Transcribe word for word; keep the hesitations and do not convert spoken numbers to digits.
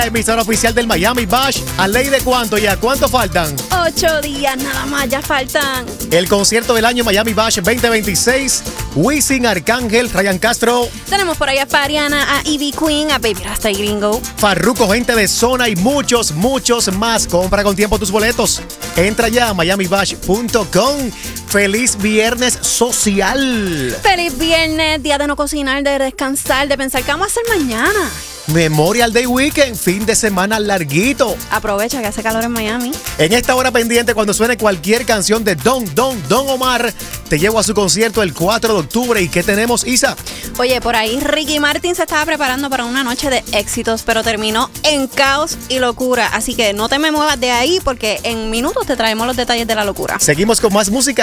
Emisora oficial del Miami Bash. ¿A ley de cuánto ya? ¿Cuánto faltan? Ocho días nada más, ya faltan. El concierto del año Miami Bash veinte veintiséis. Wisin, Arcángel, Ryan Castro. Tenemos por ahí a Fariana, a Ivy Queen, a Baby Rasta y Gringo. Farruko, gente de zona y muchos, muchos más. Compra con tiempo tus boletos. Entra ya a miami bash punto com. Feliz viernes social. Feliz viernes, día de no cocinar, de descansar, de pensar qué vamos a hacer mañana. Memorial Day Weekend, fin de semana larguito. Aprovecha que hace calor en Miami. En esta hora pendiente, cuando suene cualquier canción de Don, Don, Don Omar, te llevo a su concierto el cuatro de octubre. ¿Y qué tenemos, Isa? Oye, por ahí Ricky Martin se estaba preparando para una noche de éxitos, pero terminó en caos y locura. Así que no te me muevas de ahí porque en minutos te traemos los detalles de la locura. Seguimos con más música.